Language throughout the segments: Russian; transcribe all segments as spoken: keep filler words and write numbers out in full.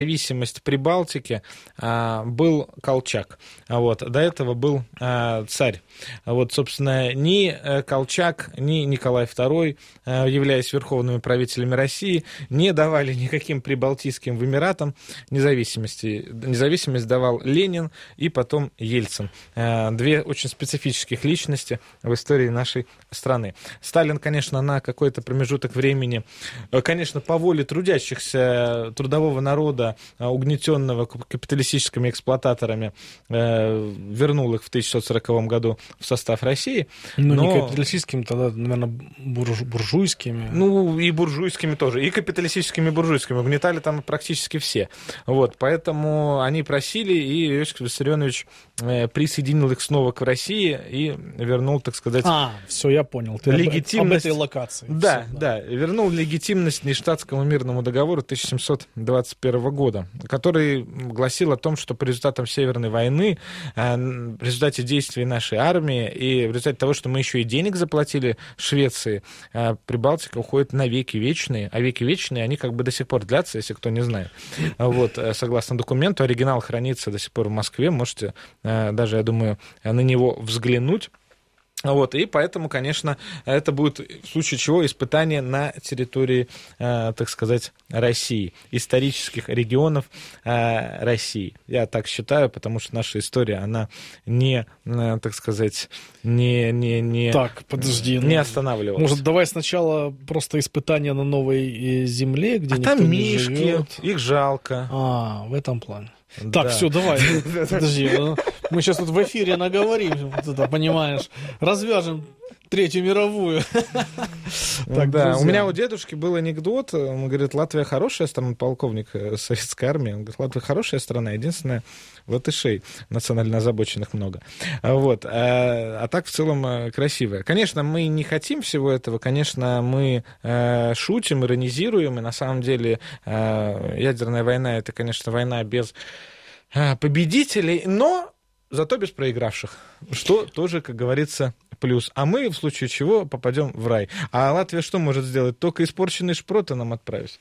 независимость Прибалтики а, был Колчак. А вот, до этого был а, царь. А вот, собственно, ни Колчак, ни Николай второй, а, являясь верховными правителями России, не давали никаким прибалтийским эмиратам независимости. Независимость давал Ленин и потом Ельцин. А, две очень специфических личности в истории нашей страны. Сталин, конечно, на какой-то промежуток времени, конечно, по воле трудящихся, трудового народа, угнетенного капиталистическими эксплуататорами, э, вернул их в тысяча девятьсот сороковом году в состав России. Ну, но... не капиталистическими, тогда, наверное, бурж... буржуйскими. Ну, и буржуйскими тоже, и капиталистическими, и буржуйскими. Угнетали там практически все. Вот, поэтому они просили, и Иосиф Виссарионович э, присоединил их снова к России и вернул, так сказать... А, все, я понял. Ты легитимность... об этой локации. Да, все, да, да, вернул легитимность Ништадтскому мирному договору тысяча семьсот двадцать первого года, который гласил о том, что по результатам Северной войны, в результате действий нашей армии и в результате того, что мы еще и денег заплатили Швеции, Прибалтика уходит на веки вечные, а веки вечные, они как бы до сих пор длятся, если кто не знает. Вот, согласно документу, оригинал хранится до сих пор в Москве, можете даже, я думаю, на него взглянуть. Вот, и поэтому, конечно, это будет, в случае чего, испытание на территории, э, так сказать, России, исторических регионов э, России. Я так считаю, потому что наша история, она не, э, так сказать, не, не, не, так, подожди, не останавливалась. Может, давай сначала просто испытание на новой земле, где а никто там не мишки, живет. Их жалко. А, в этом плане. Да. Так, все, давай, подожди, мы сейчас тут в эфире наговорим, понимаешь, развяжем Третью мировую. Так, да, у меня у дедушки был анекдот, он говорит, Латвия хорошая страна, полковник советской армии, он говорит, Латвия хорошая страна, единственное, латышей национально озабоченных много. Вот. А, а так в целом красивая. Конечно, мы не хотим всего этого, конечно, мы э, шутим, иронизируем, и на самом деле э, ядерная война — это, конечно, война без э, победителей, но зато без проигравших, что тоже, как говорится, плюс. А мы, в случае чего, попадем в рай. А Латвия что может сделать? Только испорченные шпроты нам отправить.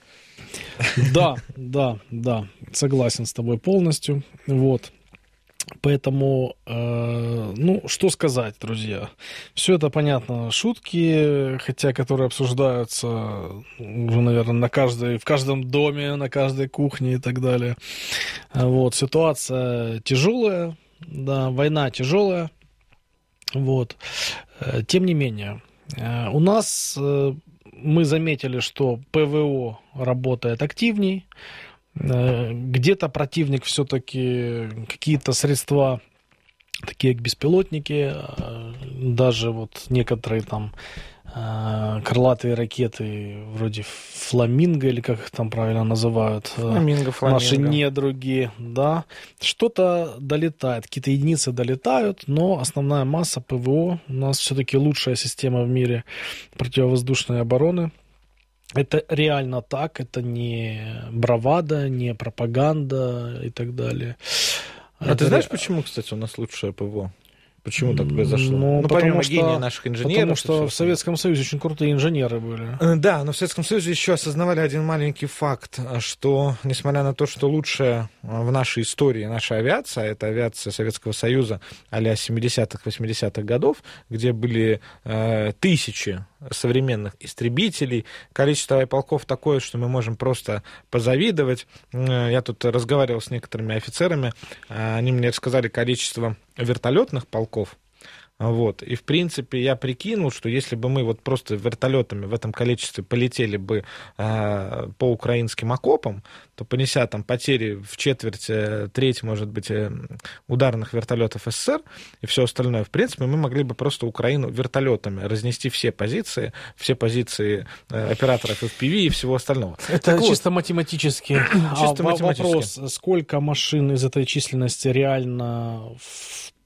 Да, да, да, согласен с тобой полностью. Вот. Поэтому, э, ну, что сказать, друзья. Все это, понятно, шутки, хотя которые обсуждаются уже, наверное, на каждой, в каждом доме, на каждой кухне и так далее. Вот. Ситуация тяжелая, да, война тяжелая. Вот. Тем не менее, у нас мы заметили, что ПВО работает активней. Где-то противник все-таки какие-то средства, такие как беспилотники, даже вот некоторые там крылатые ракеты вроде «Фламинго», или как их там правильно называют, фламинго, фламинго. Наши недруги, да, что-то долетает, какие-то единицы долетают, но основная масса ПВО, у нас все-таки лучшая система в мире противовоздушной обороны. Это реально так, это не бравада, не пропаганда и так далее. А это ты знаешь, ре... почему, кстати, у нас лучшее ПВО? Почему так произошло? Ну, ну потому что, наших инженеров. Потому что в Советском Союзе очень крутые инженеры были. Да, но в Советском Союзе еще осознавали один маленький факт, что, несмотря на то, что лучшая в нашей истории наша авиация, это авиация Советского Союза а-ля семидесятых, восьмидесятых годов, где были э, тысячи современных истребителей, количество авиаполков такое, что мы можем просто позавидовать. Я тут разговаривал с некоторыми офицерами, они мне рассказали количество вертолетных полков. Вот. И, в принципе, я прикинул, что если бы мы вот просто вертолетами в этом количестве полетели бы э, по украинским окопам, то, понеся там потери в четверть, э, треть, может быть, э, ударных вертолетов СССР и все остальное, в принципе, мы могли бы просто Украину вертолетами разнести все позиции, все позиции э, операторов эф пи ви и всего остального. Это так чисто вот, математически. чисто а математически. Вопрос, сколько машин из этой численности реально в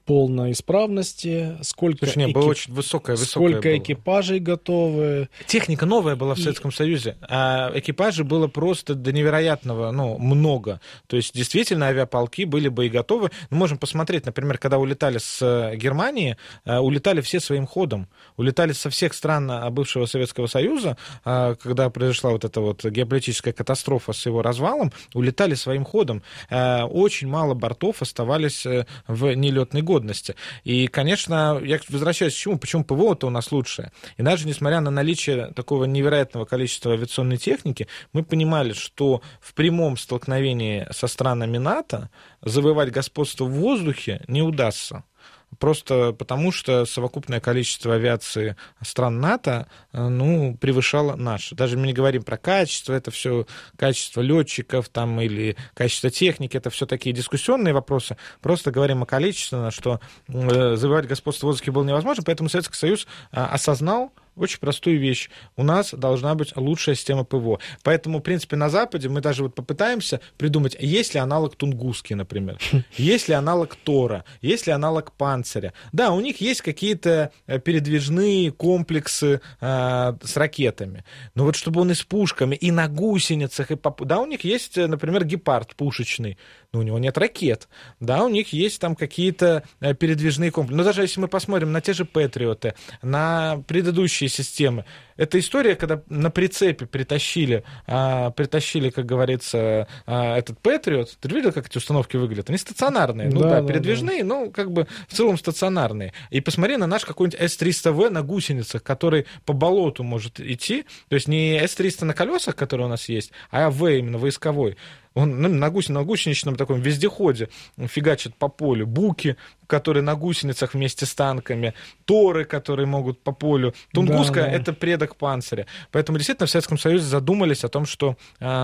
полной исправности, сколько, Слушай, не, экип... было очень высокое, высокое сколько было. экипажей готовы. Техника новая была в И... Советском Союзе, а экипажей было просто до невероятного, ну, много. То есть, действительно, авиаполки были боеготовы. Мы можем посмотреть, например, когда улетали с Германии, улетали все своим ходом. Улетали со всех стран бывшего Советского Союза, когда произошла вот эта вот геополитическая катастрофа с его развалом, улетали своим ходом. Очень мало бортов оставались в нелетной годности. И, конечно, я возвращаюсь к чему, почему ПВО-то у нас лучшее. И даже несмотря на наличие такого невероятного количества авиационной техники, мы понимали, что в прямом столкновении со странами НАТО завоевать господство в воздухе не удастся. Просто потому, что совокупное количество авиации стран НАТО, ну, превышало наше. Даже мы не говорим про качество, это все качество летчиков там, или качество техники, это все такие дискуссионные вопросы. Просто говорим о количестве, что завоевать господство в воздухе было невозможно, поэтому Советский Союз осознал очень простую вещь. У нас должна быть лучшая система ПВО. Поэтому, в принципе, на Западе мы даже вот попытаемся придумать, есть ли аналог Тунгуски, например, есть ли аналог Тора, есть ли аналог Панциря. Да, у них есть какие-то передвижные комплексы э, с ракетами. Но вот чтобы он и с пушками, и на гусеницах, и по... Да, у них есть, например, Гепард пушечный, но у него нет ракет. Да, у них есть там какие-то передвижные комплексы. Но даже если мы посмотрим на те же Патриоты, на предыдущие системы. Это история, когда на прицепе притащили, а, притащили, как говорится, а, этот Патриот. Ты видел, как эти установки выглядят? Они стационарные. Ну да, да, передвижные, да. Но как бы в целом стационарные. И посмотри на наш какой-нибудь эс триста вэ на гусеницах, который по болоту может идти. То есть не эс триста на колесах, который у нас есть, а вэ именно войсковой. Он ну, на, гуси, на гусеничном таком вездеходе фигачит по полю. Буки, которые на гусеницах вместе с танками. Торы, которые могут по полю. Тунгуска да, да. — это предок Панциря. Поэтому действительно в Советском Союзе задумались о том, что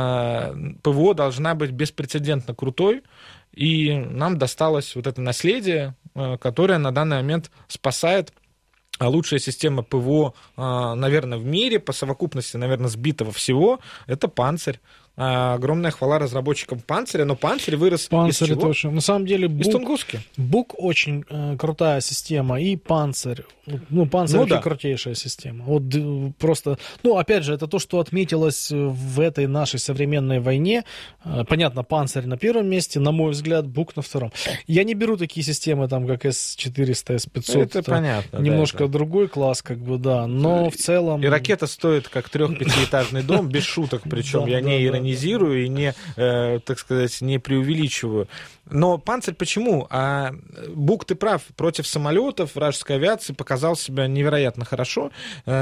э, ПВО должна быть беспрецедентно крутой. И нам досталось вот это наследие, э, которое на данный момент спасает. А лучшая система ПВО, э, наверное, в мире, по совокупности, наверное, сбитого всего, это «Панцирь». Огромная хвала разработчикам «Панциря», но «Панцирь» вырос Панцирь из чего? Тоже. На самом деле Бук, из Тунгуски. Бук очень э, крутая система, и «Панцирь». Ну, «Панцирь» ну, очень да. крутейшая система. Вот просто, ну, опять же, это то, что отметилось в этой нашей современной войне. Понятно, «Панцирь» на первом месте, на мой взгляд, «Бук» на втором. Я не беру такие системы, там, как эс четыреста, эс пятьсот. Это, это понятно. Немножко да, другой класс, как бы, да, но в целом... И ракета стоит как трех-пятиэтажный дом, без шуток, причем я не иронизирую и не, э, так сказать, не преувеличиваю. Но «Панцирь» почему? А Бук, ты прав, против самолетов вражеской авиации показал себя невероятно хорошо.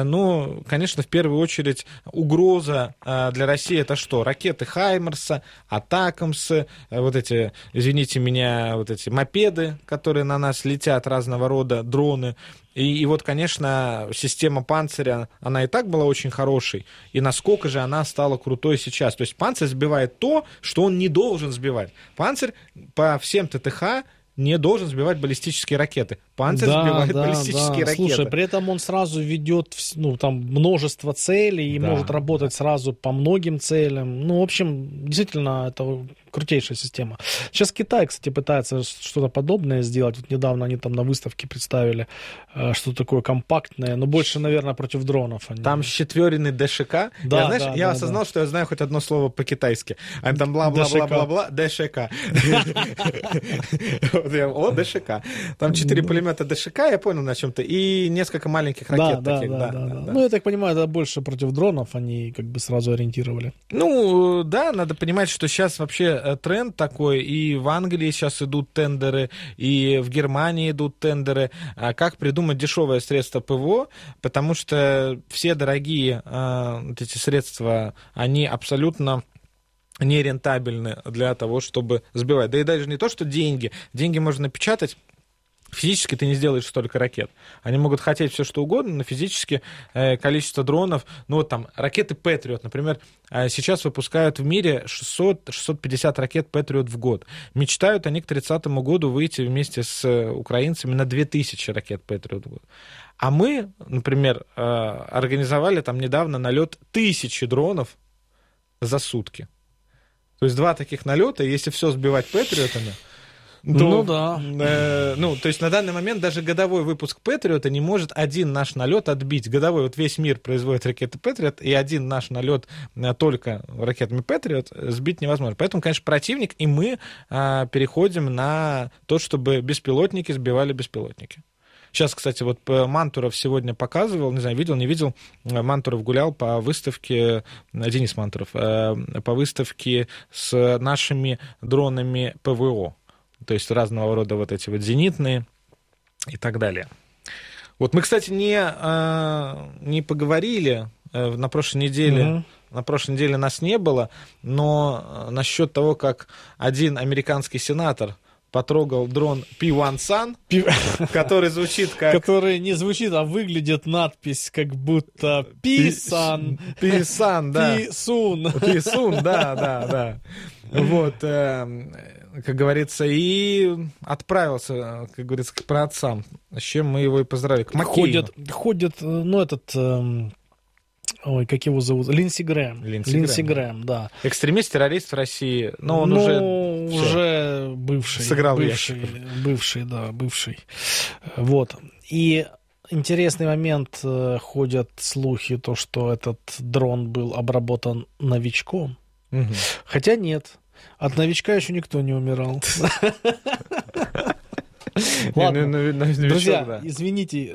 Но, конечно, в первую очередь угроза для России — это что? Ракеты «Хаймерса», «Атакамсы», вот эти, извините меня, вот эти мопеды, которые на нас летят, разного рода дроны. И, и вот, конечно, система «Панциря», она и так была очень хорошей, и насколько же она стала крутой сейчас. То есть «Панцирь» сбивает то, что он не должен сбивать. «Панцирь» по всем ТТХ не должен сбивать баллистические ракеты. «Панцирь» да, сбивает да, баллистические да. ракеты. Слушай, при этом он сразу ведет ну, там, множество целей и да, может работать да. сразу по многим целям. Ну, в общем, действительно, это крутейшая система. Сейчас Китай, кстати, пытается что-то подобное сделать. Вот недавно они там на выставке представили э, что-то такое компактное, но больше, наверное, против дронов. Они... Там счетверенный ДШК. Да, я, знаешь, да, я да, осознал, да. что я знаю хоть одно слово по-китайски. Они там бла-бла-бла-бла-бла, ДШК. О, ДШК. Там четыре пулемета ДШК, я понял на чем-то, и несколько маленьких ракет таких. Ну, я так понимаю, это больше против дронов они как бы сразу ориентировали. Ну, да, надо понимать, что сейчас вообще тренд такой, и в Англии сейчас идут тендеры, и в Германии идут тендеры, как придумать дешевое средство ПВО, потому что все дорогие вот эти средства, они абсолютно нерентабельны для того, чтобы сбивать. Да и даже не то, что деньги. Деньги можно напечатать, физически ты не сделаешь столько ракет. Они могут хотеть все что угодно, но физически э, количество дронов... Ну вот там ракеты Patriot, например, э, сейчас выпускают в мире шестьсот — шестьсот пятьдесят ракет Patriot в год. Мечтают они к тридцатому году выйти вместе с украинцами на две тысячи ракет Patriot в год. А мы, например, э, организовали там недавно налет тысячи дронов за сутки. То есть два таких налета, если все сбивать Патриотами, ну да. Э, ну, то есть на данный момент даже годовой выпуск Патриота не может один наш налет отбить. Годовой, вот весь мир производит ракеты Патриот, и один наш налет только ракетами Патриот сбить невозможно. Поэтому, конечно, противник и мы э, переходим на то, чтобы беспилотники сбивали беспилотники. Сейчас, кстати, вот Мантуров сегодня показывал, не знаю, видел, не видел, Мантуров гулял по выставке, Денис Мантуров, по выставке с нашими дронами ПВО, то есть разного рода вот эти вот зенитные и так далее. Вот мы, кстати, не, не поговорили на прошлой неделе, угу. На прошлой неделе нас не было, но насчет того, как один американский сенатор потрогал дрон пи один Sun, P... который звучит как... Который не звучит, а выглядит надпись как будто Пи-Сан. Пи-Сан, да. Пи-Сун. Пи-Сун, да, да, да. Вот, э, как говорится, и отправился, как говорится, к праотцам, с чем мы его и поздравили. К Маккейну. Ходят, ходят, ну, этот... Э... Ой, как его зовут? Линдси Грэм. Линдси, Линдси Грэм, Грэм, да. Экстремист, террорист в России. Но он ну, уже... уже бывший. Сыграл бывший, бывший, да, бывший. Вот. И интересный момент, ходят слухи, то, что этот дрон был обработан новичком. Угу. Хотя нет. От новичка еще никто не умирал. Ладно, ну, ну, ну, друзья, да. Извините,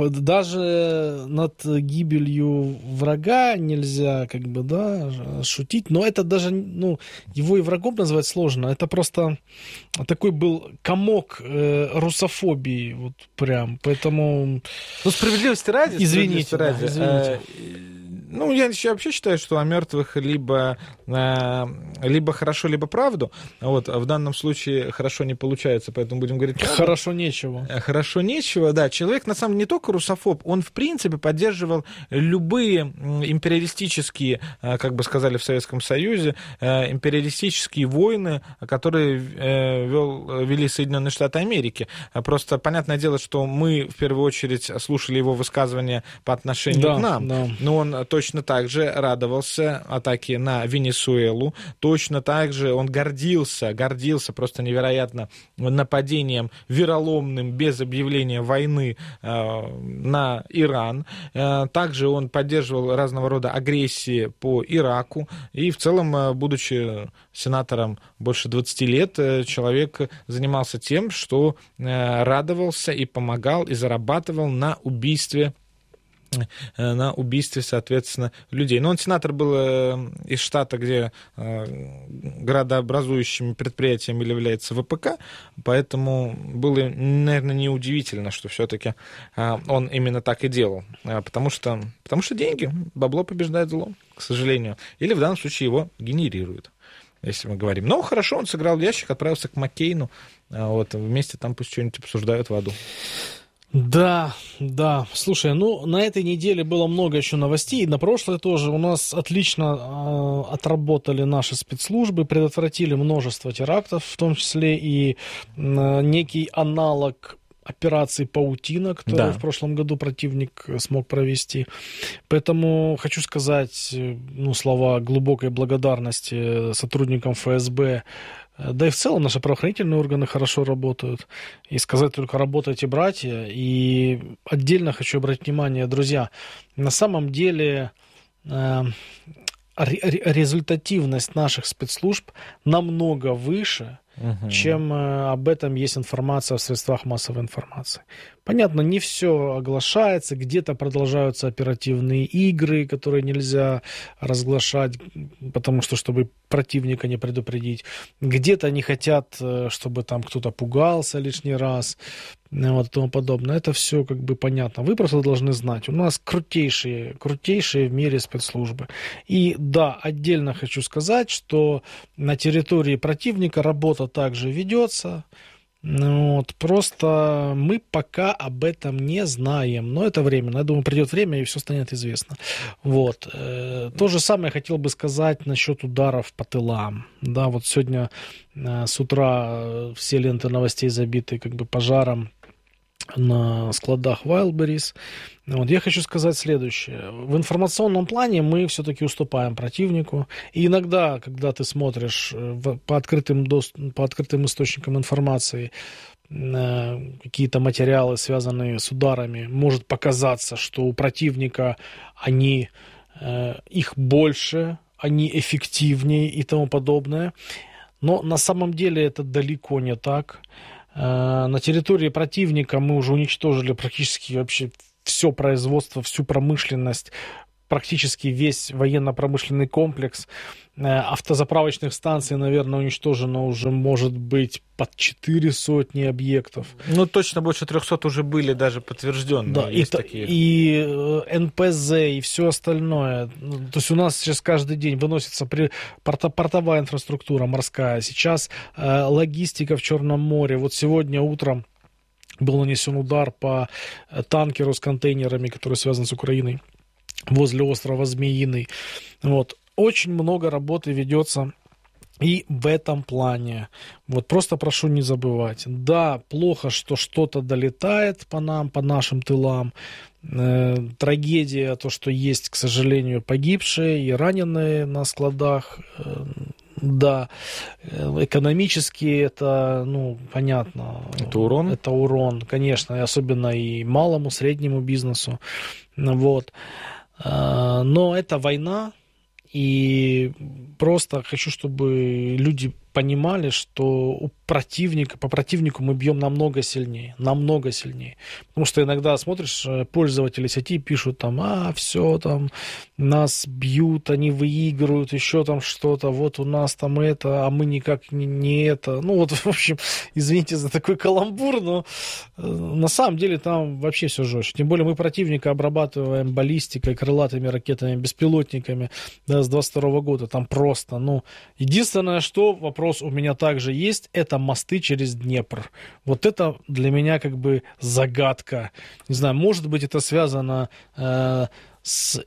даже над гибелью врага нельзя, как бы, да, шутить, но это даже, ну, его и врагом назвать сложно, это просто такой был комок э, русофобии, вот прям, поэтому... Ну, справедливости ради, извините, ради, да, извините. Э, ну, я вообще считаю, что о мертвых либо, э, либо хорошо, либо правду. Вот, в данном случае хорошо не получается, поэтому будем говорить правду. Хорошо нечего. Хорошо нечего, да. Человек, на самом деле, не только русофоб, он, в принципе, поддерживал любые империалистические, как бы сказали в Советском Союзе, империалистические войны, которые вел, вели Соединенные Штаты Америки. Просто понятное дело, что мы, в первую очередь, слушали его высказывания по отношению да, к нам. Да. Но он точно так же радовался атаке на Венесуэлу, точно так же он гордился, гордился просто невероятно нападением вероломным без объявления войны э, на Иран. Э, также он поддерживал разного рода агрессии по Ираку. И в целом, э, будучи сенатором больше двадцати лет, э, человек занимался тем, что э, радовался и помогал, и зарабатывал на убийстве на убийстве, соответственно, людей. Но он сенатор был из штата, где градообразующими предприятиями является вэ пэ ка, поэтому было, наверное, неудивительно, что все-таки он именно так и делал. Потому что, потому что деньги, бабло побеждает зло, к сожалению. Или в данном случае его генерируют, если мы говорим. Но хорошо, он сыграл в ящик, отправился к Маккейну. Вот, вместе там пусть что-нибудь обсуждают в аду. Да, да. Слушай, ну, на этой неделе было много еще новостей. На прошлой тоже у нас отлично э, отработали наши спецслужбы, предотвратили множество терактов, в том числе и э, некий аналог операции «Паутина», которую да. в прошлом году противник смог провести. Поэтому хочу сказать, ну, слова глубокой благодарности сотрудникам эф эс бэ. Да и в целом наши правоохранительные органы хорошо работают. И сказать только работайте, братья. И отдельно хочу обратить внимание, друзья, на самом деле э, результативность наших спецслужб намного выше, угу. чем э, об этом есть информация в средствах массовой информации. Понятно, не все оглашается, где-то продолжаются оперативные игры, которые нельзя разглашать, потому что, чтобы противника не предупредить. Где-то они хотят, чтобы там кто-то пугался лишний раз, вот и тому подобное. Это все как бы понятно. Вы просто должны знать, у нас крутейшие, крутейшие в мире спецслужбы. И да, отдельно хочу сказать, что на территории противника работа также ведется. Вот, просто мы пока об этом не знаем, но это временно. Я думаю, придет время, и все станет известно. Вот. То же самое хотел бы сказать насчет ударов по тылам. Да, вот сегодня с утра все ленты новостей забиты как бы пожаром на складах Wildberries. Вот. Я хочу сказать следующее. В информационном плане мы все-таки уступаем противнику. И иногда, когда ты смотришь по открытым, дост... по открытым источникам информации какие-то материалы, связанные с ударами, может показаться, что у противника они, их больше, они эффективнее и тому подобное. Но на самом деле это далеко не так. На территории противника мы уже уничтожили практически вообще все производство, всю промышленность, практически весь военно-промышленный комплекс. Автозаправочных станций, наверное, уничтожено уже, может быть, под четыре сотни объектов. Ну, точно больше трехсот уже были даже подтвержденные. Да, и, такие. и эн пэ зэ, и все остальное. То есть у нас сейчас каждый день выносится при... порто... портовая инфраструктура морская. Сейчас э, логистика в Черном море. Вот сегодня утром был нанесен удар по танкеру с контейнерами, который связан с Украиной, возле острова Змеиный. Вот. Очень много работы ведется и в этом плане. Вот просто прошу не забывать. Да, плохо, что что-то долетает по нам, по нашим тылам. Э, трагедия, то, что есть, к сожалению, погибшие и раненые на складах. Э, да, экономически это, ну, понятно. Это урон? Это урон, конечно, и особенно и малому, среднему бизнесу. Вот. Но это война, и просто хочу, чтобы люди понимали, что у противника, по противнику мы бьем намного сильнее, намного сильнее. Потому что иногда смотришь, пользователи сети пишут там, а, все, там, нас бьют, они выигрывают, еще там что-то, вот у нас там это, а мы никак не, не это. Ну вот, в общем, извините за такой каламбур, но на самом деле там вообще все жестче. Тем более мы противника обрабатываем баллистикой, крылатыми ракетами, беспилотниками, да, с двадцать второго года. Там просто, ну, единственное, что вопрос у меня также есть, это мосты через Днепр. Вот это для меня как бы загадка. Не знаю, может быть, это связано э, с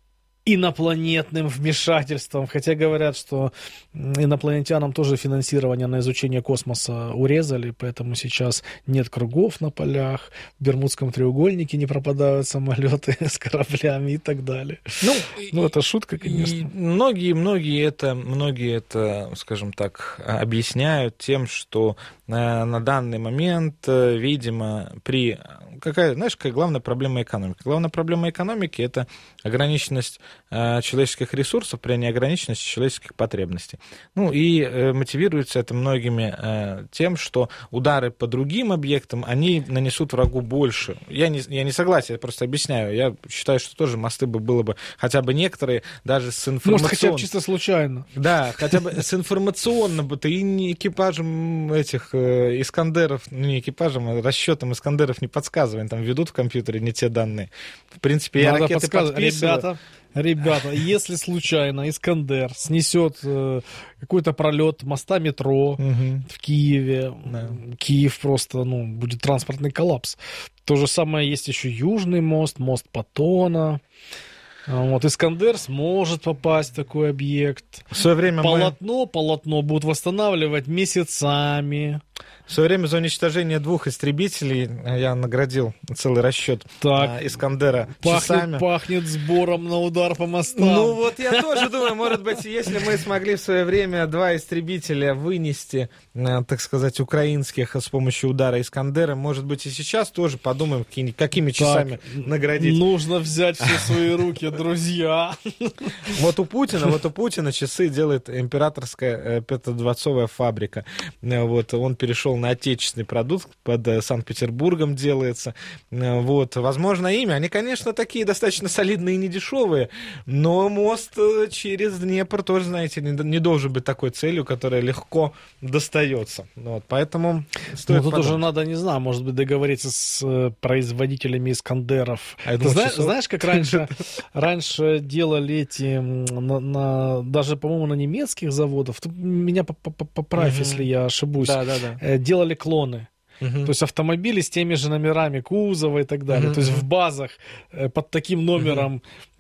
инопланетным вмешательством, хотя говорят, что инопланетянам тоже финансирование на изучение космоса урезали, поэтому сейчас нет кругов на полях, в Бермудском треугольнике не пропадают самолеты с кораблями и так далее. Ну, ну это шутка, конечно. Многие, многие это, многие это, скажем так, объясняют тем, что на данный момент, видимо, при... Какая, знаешь, какая главная проблема экономики? Главная проблема экономики — это ограниченность э, человеческих ресурсов при неограниченности человеческих потребностей. Ну и э, мотивируется это многими э, тем, что удары по другим объектам, они нанесут врагу больше. Я не, я не согласен, я просто объясняю. Я считаю, что тоже мосты бы было бы хотя бы некоторые, даже с информационным... Может, хотя бы чисто случайно. Да, хотя бы с информационным бы, и не экипажем этих э, Искандеров, ну не экипажем, а расчетом Искандеров не подсказывает. Там ведут в компьютере не те данные. В принципе, я ракеты подписываю. Ребята, ребята, если случайно Искандер снесет э, какой-то пролет моста метро угу. в Киеве, да. Киев просто, ну, будет транспортный коллапс. То же самое есть еще Южный мост, мост Паттона. Вот, Искандер сможет попасть в такой объект. В свое время полотно, мы... полотно будут восстанавливать месяцами. В свое время за уничтожение двух истребителей я наградил целый расчет так, Искандера пахнет, часами. Пахнет сбором на удар по мостам. Ну вот я тоже думаю, может быть, если мы смогли в свое время два истребителя вынести, так сказать, украинских с помощью удара Искандера, может быть, и сейчас тоже подумаем, какими, какими часами так, наградить. Нужно взять все в свои руки, друзья. Вот у Путина, вот у Путина часы делает императорская пятодворцовая фабрика. Вот, он перешел на отечественный продукт, под Санкт-Петербургом делается. Вот. Возможно, имя. Они, конечно, такие достаточно солидные и недешевые, но мост через Днепр тоже, знаете, не должен быть такой целью, которая легко достается. Вот. Поэтому стоит ну, тут подумать. уже надо, не знаю, может быть, договориться с производителями Искандеров. А Ты знаешь, знаешь, как раньше, раньше делали эти, на, на, даже, по-моему, на немецких заводах, меня поправь, если я ошибусь, да, да, да. делали клоны. Uh-huh. То есть автомобили с теми же номерами кузова и так далее. Uh-huh. То есть в базах под таким номером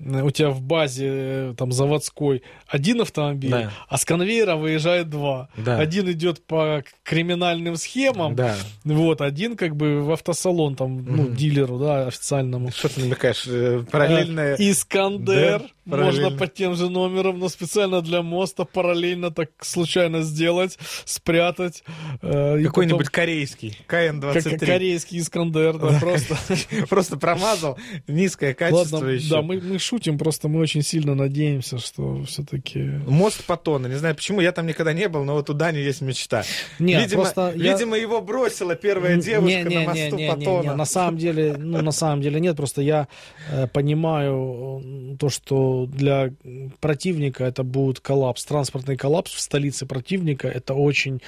у тебя в базе там заводской один автомобиль, Да. а с конвейера выезжает два. Да. Один идет по криминальным схемам, Да. вот, один как бы в автосалон, там, ну, Мгм. дилеру, да, официальному. Что ты намекаешь? Э, Параллельная... Э, Искандер, Да, можно параллельно. по тем же номерам, но специально для моста параллельно так случайно сделать, спрятать. э, и Какой-нибудь потом- корейский, ка эн двадцать как три. корейский Искандер, да, просто. Просто промазал, низкое качество Ладно, еще. да, мы, мы шутим, просто мы очень сильно надеемся, что все-таки... Мост Паттона. Не знаю почему, я там никогда не был, но вот у Дани есть мечта. Нет, видимо, просто я- видимо, его бросила первая Н- девушка не, не, на не, мосту не, не, Паттона. не, на самом деле, ну, на самом деле нет, просто я э, понимаю э, то, что для противника это будет коллапс, транспортный коллапс в столице противника, это очень,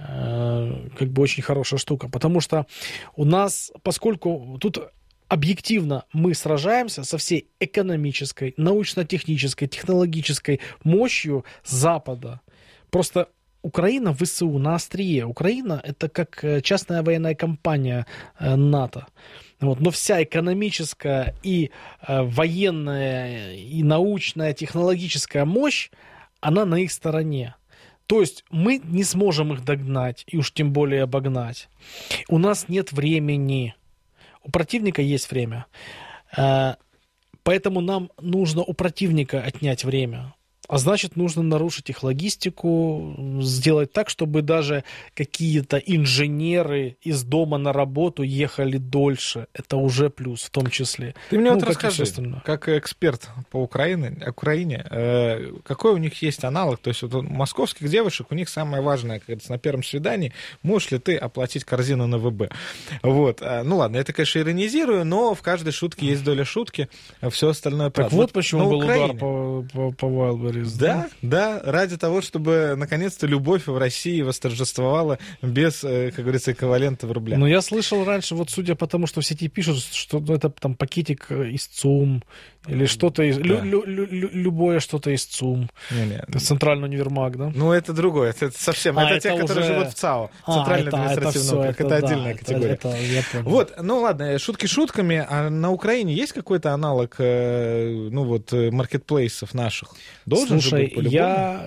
э, как бы очень хорошая штука, потому что у нас, поскольку тут объективно мы сражаемся со всей экономической, научно-технической, технологической мощью Запада, просто Украина в ВСУ на острие. Украина — это как э, частная военная компания э, НАТО. Вот. Но вся экономическая и э, военная, и научная, технологическая мощь, она на их стороне. То есть мы не сможем их догнать, и уж тем более обогнать. У нас нет времени. У противника есть время. Э, Поэтому нам нужно у противника отнять время. А значит, нужно нарушить их логистику, сделать так, чтобы даже какие-то инженеры из дома на работу ехали дольше. Это уже плюс в том числе. Ты мне Ну, вот как и всё расскажи, остальное. как эксперт по Украине, Украине, э, какой у них есть аналог? То есть вот у московских девушек, у них самое важное, как говорится, на первом свидании, можешь ли ты оплатить корзину на вэ бэ? Вот. А, ну ладно, это, конечно, иронизирую, но в каждой шутке есть доля шутки, а все остальное Так правда. вот почему на был Украине. удар по, по, по Wildberries. Да, да, ради того, чтобы наконец-то любовь в России восторжествовала без, э, как говорится, эквивалента в рублях. Но я слышал раньше, вот судя по тому, что в сети пишут, что это там пакетик из ЦУМ или что-то из... Да. лю- лю- лю- любое что-то из ЦУМ. Не-не. Это Центральный универмаг, да? Ну, это другое, это совсем, А, это, это те, которые уже- живут в ЦАО, А, Центральный это- административный это всё, округ, это, это да, отдельная это- категория. это я понял. Вот, ну ладно, шутки шутками, а на Украине есть какой-то аналог, э, ну вот, э, маркетплейсов наших? Должен же Слушай, быть по-любому? я,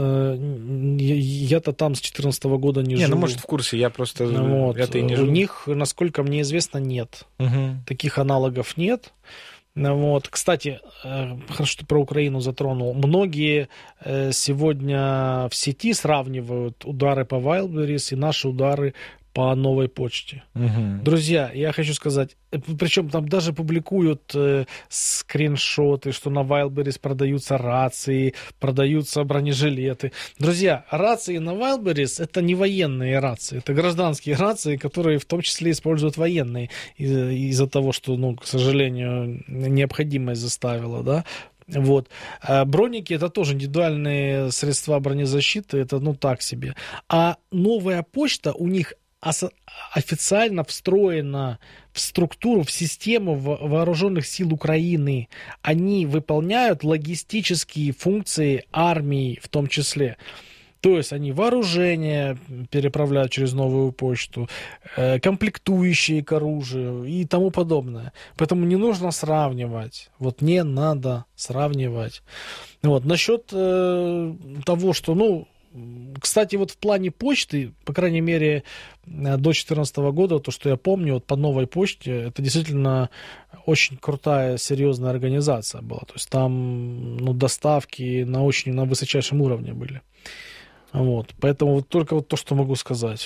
э, я- я-то там с две тысячи четырнадцатого года не, Не, живу. ну, может, в курсе, я просто, Вот. это и не У живу. них, насколько мне известно, нет. Мгм. Таких аналогов нет. Ну Вот. Кстати, э, хорошо, что про Украину затронул. Многие э, сегодня в сети сравнивают удары по Wildberries и наши удары по новой почте. Мгм. Друзья, я хочу сказать, э, причем там даже публикуют э, скриншоты, что на Wildberries продаются рации, продаются бронежилеты. Друзья, рации на Wildberries — это не военные рации, это гражданские рации, которые в том числе используют военные из- из-за того, что, ну, к сожалению, необходимость заставила, да. Вот. А броники — это тоже индивидуальные средства бронезащиты, это, ну, так себе. А новая почта у них ос- официально встроена в структуру, в систему во- вооруженных сил Украины. Они выполняют логистические функции армии в том числе. То есть они вооружение переправляют через новую почту, э, комплектующие к оружию и тому подобное. Поэтому не нужно сравнивать. Вот не надо сравнивать. Вот. Насчет э, того, что, ну, кстати, вот в плане почты, по крайней мере, э, до две тысячи четырнадцатого года, то, что я помню, вот по новой почте, это действительно очень крутая, серьезная организация была. То есть там, ну, доставки на очень, на высочайшем уровне были. Вот. Поэтому вот только вот то, что могу сказать.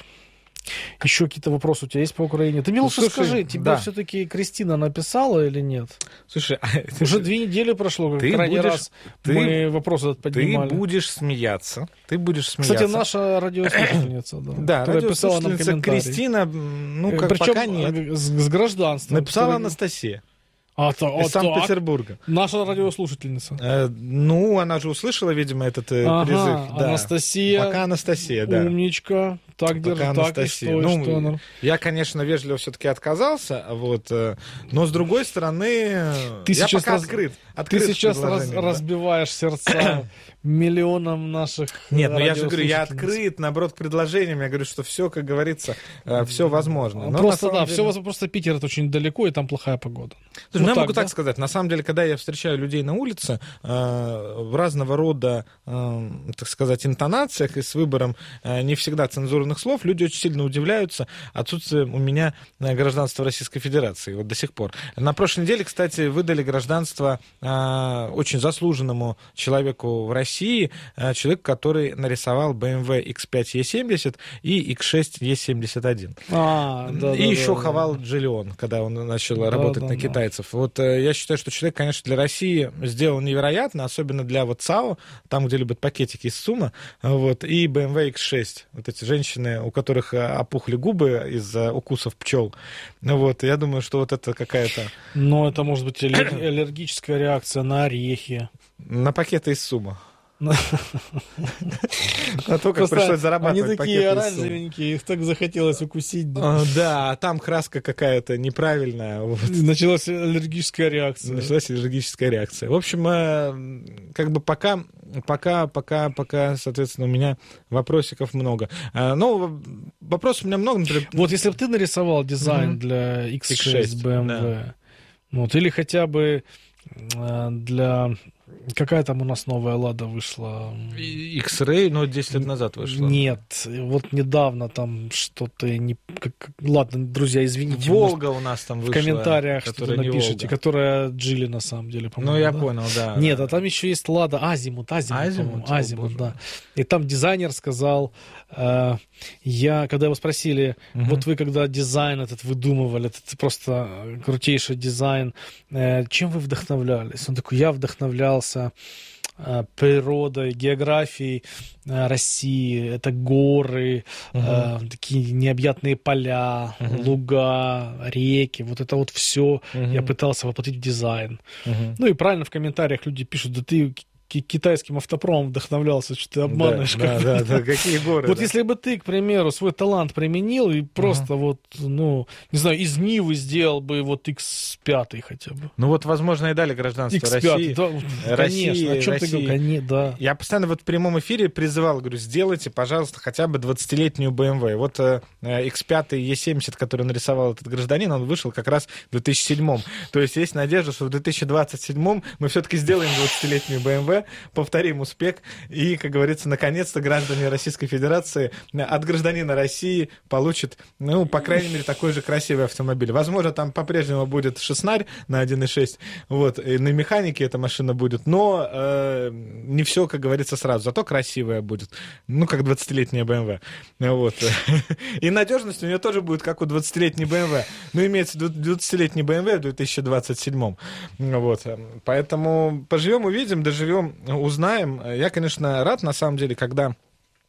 Еще какие-то вопросы у тебя есть по Украине? Ты мне лучше Слушай, скажи, тебе да. все-таки Кристина написала или нет? Слушай, а Уже две недели прошло, как Ты крайний будешь- раз ты- мы вопрос этот ты поднимали. будешь смеяться, ты будешь смеяться. Кстати, наша радиослушательница, да, Да, которая писала нам радиослушательница комментарий. Кристина, м, ну, Э, как Причем пока нет. э, с, с гражданством. Написала Которая- Анастасия А, то, из а, так. Санкт-Петербурга. Наша радиослушательница. Э, ну, она же услышала, видимо, этот э, Ага, призыв. Да. Анастасия. Пока Анастасия, да. Умничка. так держи, так Анастасия. и что, ну, и что она... Я, конечно, вежливо все-таки отказался, вот, но с другой стороны, ты я сейчас пока раз... открыт. Ты сейчас раз, да. разбиваешь сердца миллионам наших. Нет, ну я же говорю, я открыт, наоборот, к предложениям. Я говорю, что все, как говорится, все возможно. Но просто, да, деле... все, просто Питер это очень далеко, и там плохая погода. Слушай, ну, я так, могу да? так сказать. На самом деле, когда я встречаю людей на улице, э, в разного рода, э, так сказать, интонациях и с выбором э, не всегда цензурных слов, люди очень сильно удивляются отсутствием у меня гражданства Российской Федерации, вот до сих пор. На прошлой неделе, кстати, выдали гражданство э, очень заслуженному человеку в России, э, человеку, который нарисовал бэ эм вэ икс пять и семьдесят и икс шесть и семьдесят один. А, да, и да, еще да, Хавал да. Джиллион, когда он начал да, работать да, на да. китайцев. Вот э, я считаю, что человек, конечно, для России сделал невероятно, особенно для вот ЦАО, там, где любят пакетики из СУМа, вот, и бэ эм вэ икс шесть. Вот эти женщины, у которых опухли губы из-за укусов пчел. Вот, я думаю, что вот это какая-то... Но это может быть аллергическая реакция на орехи. На пакеты из СУМа. А то, как пришлось зарабатывать. Они такие оранжевенькие, их так захотелось укусить. Да, там краска какая-то неправильная. Началась аллергическая реакция. Началась аллергическая реакция. В общем, как бы пока, пока, пока, пока, соответственно, у меня вопросиков много. Ну, вопросов у меня много. Вот если бы ты нарисовал дизайн для икс шесть бэ эм вэ, вот, или хотя бы для... Какая там у нас новая Лада вышла? X-Ray, но десять лет назад вышла. Нет, вот недавно там что-то не... Как... Ладно, друзья, извините. Волга у нас там вышла. В комментариях что-то напишите, которая Джили на самом деле, по-моему. Ну, я да? понял, да. Нет, а там еще есть Лада Азимут, Азимут, Азимут, Азимут, да. И там дизайнер сказал, э, я, когда его спросили, угу. вот вы когда дизайн этот выдумывали, это просто крутейший дизайн, э, чем вы вдохновлялись? Он такой, я вдохновлялся природой, географией России. Это горы, угу. э, такие необъятные поля, угу. луга, реки. Вот это вот все угу. я пытался воплотить в дизайн. Угу. Ну и правильно в комментариях люди пишут, да ты китайским автопромом вдохновлялся, что ты обманываешь. Да, да, да, какие горы. Вот да. если бы ты, к примеру, свой талант применил и просто uh-huh. вот, ну, не знаю, из Нивы сделал бы вот икс пять хотя бы. Ну вот, возможно, и дали гражданство икс пять, России. Да, России, конечно, о чем России. ты говоришь? Да. Я постоянно вот в прямом эфире призывал, говорю, сделайте, пожалуйста, хотя бы двадцатилетнюю бэ эм вэ. Вот э, икс пять и и семьдесят, который нарисовал этот гражданин, он вышел как раз в две тысячи седьмом. То есть есть надежда, что в две тысячи двадцать седьмом мы все-таки сделаем двадцатилетнюю бэ эм вэ, повторим успех, и, как говорится, наконец-то граждане Российской Федерации от гражданина России получат, ну, по крайней мере, такой же красивый автомобиль. Возможно, там по-прежнему будет шестнарь на один и шесть, вот, и на механике эта машина будет, но э, не все, как говорится, сразу, зато красивая будет, ну, как двадцатилетняя бэ эм вэ, вот. И надежность у нее тоже будет, как у двадцатилетней бэ эм вэ, ну, имеется двадцатилетний бэ эм вэ в две тысячи двадцать седьмом, вот, поэтому поживем, увидим, доживем, узнаем. Я, конечно, рад, на самом деле, когда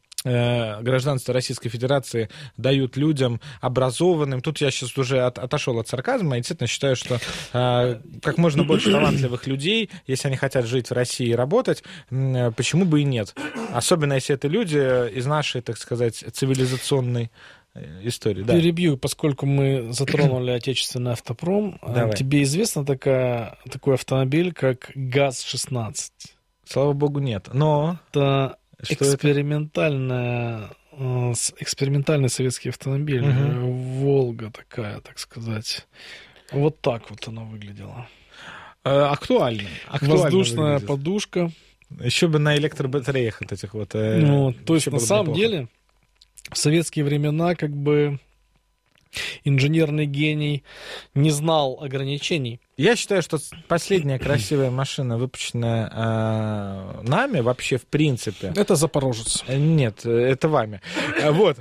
э, гражданство Российской Федерации дают людям образованным. Тут я сейчас уже от, отошел от сарказма. Я действительно считаю, что э, как можно больше талантливых людей, если они хотят жить в России и работать, э, почему бы и нет? Особенно, если это люди из нашей, так сказать, цивилизационной истории. Да. Перебью, поскольку мы затронули отечественный автопром. Давай. Тебе известно такая, такой автомобиль, как ГАЗ шестнадцать? Слава богу, нет. Но это что экспериментальная, это? экспериментальный советский автомобиль. Угу. Волга такая, так сказать. Вот так вот она выглядела. А, актуально. актуально Воздушная выглядит. Подушка. Еще бы на электробатареях вот этих вот. Ну, то есть, на самом неплохо. деле, в советские времена, как бы, инженерный гений не знал ограничений. Я считаю, что последняя красивая машина, выпущенная э, нами, вообще в принципе... Это Запорожец. Нет, это вами. Вот.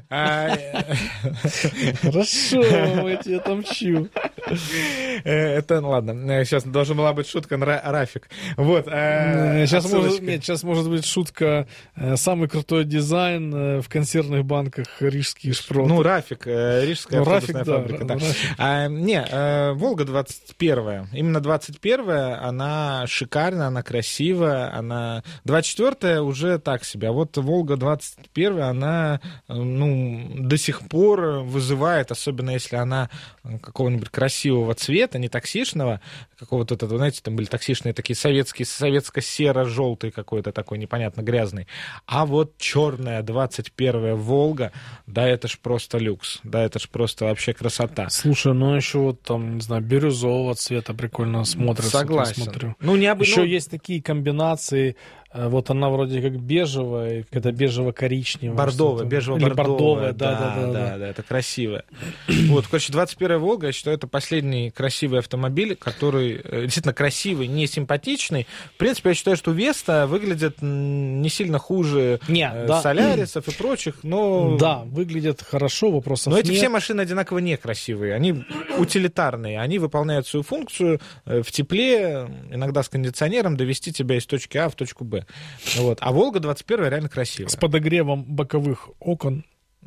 Хорошо, я тебя отомщу. Это, ладно, сейчас должна была быть шутка на Рафик. Вот. Сейчас может, нет, сейчас может быть шутка. Самый крутой дизайн в консервных банках рижские шпроты. Ну, Рафик, Рижская ну, автобусная Рафик, фабрика. Да, да. Рафик. А, не, Волга двадцать первая. Именно двадцать первая, она шикарная, она красивая, она... двадцать четвёртая уже так себе, а вот Волга двадцать первая, она, ну, до сих пор вызывает, особенно если она какого-нибудь красивого цвета, не токсичного, какого-то, знаете, там были токсичные такие советские, советско-серо-желтый какой-то такой непонятно грязный. А вот черная двадцать первая Волга, да, это ж просто люкс, да, это ж просто вообще красота. Слушай, ну еще вот там, не знаю, бирюзового цвета прикольно смотрится. Согласен. Смотрю. Ну, не об... Еще ну... есть такие комбинации. Вот она вроде как бежевая, какая-то бежево-коричневая. Бордовая, бежево-бордовая. Или бордовая, да, да, да, да, да, да, да, это красиво. Вот, короче, двадцать первая Волга, я считаю, это последний красивый автомобиль, который действительно красивый, не симпатичный. В принципе, я считаю, что Веста выглядит не сильно хуже не, да. Солярисов и прочих, но... Да, выглядят хорошо, вопросов Но эти нет. все машины одинаково некрасивые, они утилитарные, они выполняют свою функцию в тепле, иногда с кондиционером, довести тебя из точки А в точку Б. Вот. А Волга двадцать первая реально красивая. С подогревом боковых окон.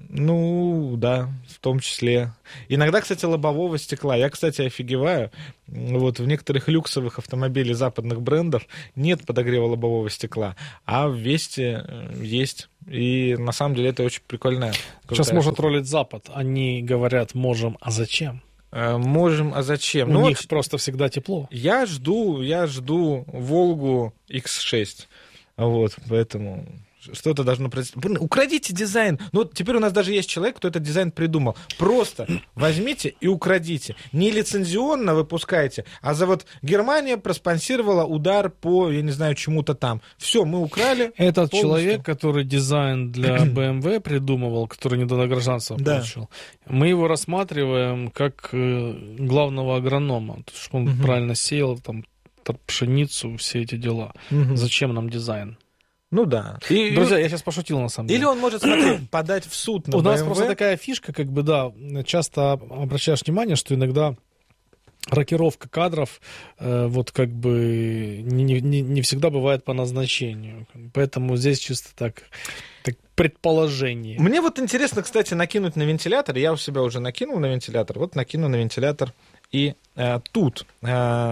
Ну, да, в том числе. Иногда, кстати, лобового стекла. Я, кстати, офигеваю. Вот в некоторых люксовых автомобилях западных брендов нет подогрева лобового стекла, а в Весте есть. И на самом деле это очень прикольно. Сейчас может троллить Запад. Они говорят, можем, а зачем? Можем, а зачем? У ну, них вот просто всегда тепло. Я жду, я жду Волгу икс шесть. Вот, поэтому что-то должно произойти. Украдите дизайн. Ну, вот теперь у нас даже есть человек, кто этот дизайн придумал. Просто возьмите и украдите. Не лицензионно выпускайте, а за вот Германия проспонсировала удар по, я не знаю, чему-то там. Все, мы украли. Этот полностью. Человек, который дизайн для бэ эм вэ придумывал, который недавно гражданство да. получил, мы его рассматриваем как главного агронома, чтобы он угу. правильно сеял там пшеницу, все эти дела. Угу. Зачем нам дизайн? Ну да. И, Друзья, я сейчас пошутил на самом деле. Или он может, смотри, подать в суд на У бэ эм вэ. нас просто такая фишка, как бы, да, часто обращаешь внимание, что иногда рокировка кадров, э, вот как бы не, не, не всегда бывает по назначению. Поэтому здесь чисто так, так предположение. Мне вот интересно, кстати, накинуть на вентилятор. Я у себя уже накинул на вентилятор. Вот накину на вентилятор. И э, тут э,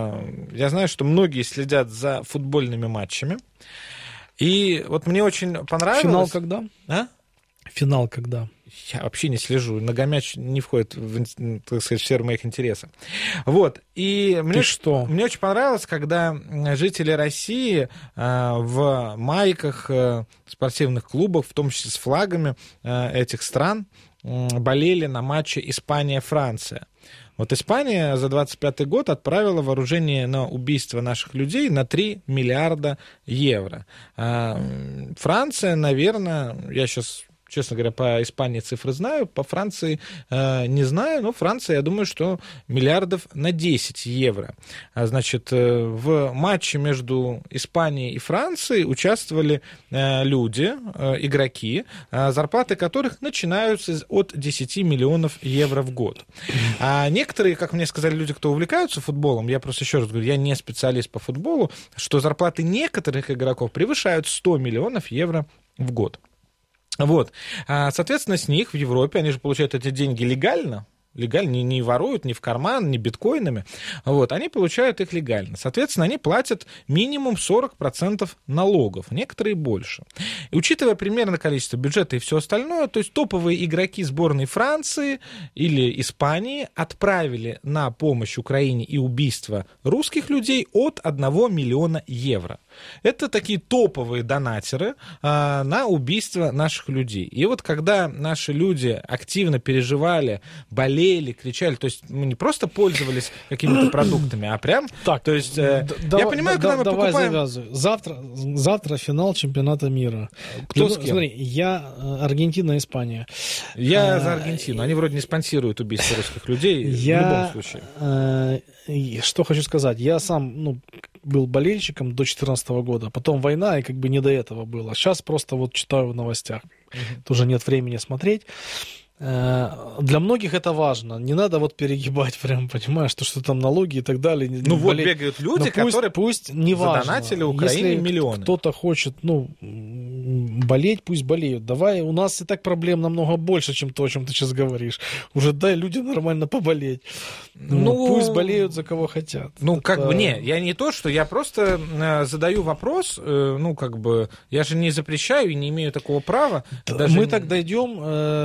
я знаю, что многие следят за футбольными матчами. И вот мне очень понравилось... Финал когда? А? Финал когда? Я вообще не слежу. Ногомяч не входит в, так сказать, в сферу моих интересов. Вот. И мне, что? мне очень понравилось, когда жители России э, в майках э, спортивных клубах, в том числе с флагами э, этих стран, э, болели на матче Испания-Франция. Вот Испания за двадцать пятый год отправила вооружение на убийство наших людей на три миллиарда евро. Франция, наверное, я сейчас, честно говоря, по Испании цифры знаю, по Франции э, не знаю, но Франция, я думаю, что миллиардов на десять евро. Значит, э, в матче между Испанией и Францией участвовали э, люди, э, игроки, э, зарплаты которых начинаются от десяти миллионов евро в год. А некоторые, как мне сказали люди, кто увлекаются футболом, я просто еще раз говорю, я не специалист по футболу, что зарплаты некоторых игроков превышают сто миллионов евро в год. Вот, соответственно, с них в Европе, они же получают эти деньги легально, легально, не, не воруют ни в карман, ни биткоинами, вот, они получают их легально. Соответственно, они платят минимум сорок процентов налогов, некоторые больше. И учитывая примерно количество бюджета и все остальное, то есть топовые игроки сборной Франции или Испании отправили на помощь Украине и убийство русских людей от одного миллиона евро. Это такие топовые донатеры а, на убийство наших людей. И вот когда наши люди активно переживали, болели, кричали, то есть мы не просто пользовались какими-то продуктами, а прям... Так, то есть э, да, я понимаю, да, когда мы давай покупаем... завязывай. Завтра, завтра финал чемпионата мира. Кто ну, с кем? Смотри, я Аргентина, Испания. Я а, за Аргентину. Они вроде не спонсируют убийство русских людей я, в любом случае. А, что хочу сказать. Я сам, ну, был болельщиком до две тысячи четырнадцатого года, потом война, и как бы не до этого было. Сейчас просто вот читаю в новостях. Uh-huh. Тоже нет времени смотреть. Для многих это важно. Не надо вот перегибать прям, понимаешь, что, что там налоги и так далее. Ну вот болеть. Бегают люди, пусть, которые пусть не задонатили Украине Если миллионы. Кто-то хочет, ну, болеть, пусть болеют. Давай, у нас и так проблем намного больше, чем то, о чем ты сейчас говоришь. Уже дай людям нормально поболеть. Ну, ну пусть болеют за кого хотят. Ну, это... как бы, не, я не то, что я просто э, задаю вопрос, э, ну, как бы, я же не запрещаю и не имею такого права. Да, даже... Мы так дойдем... Э...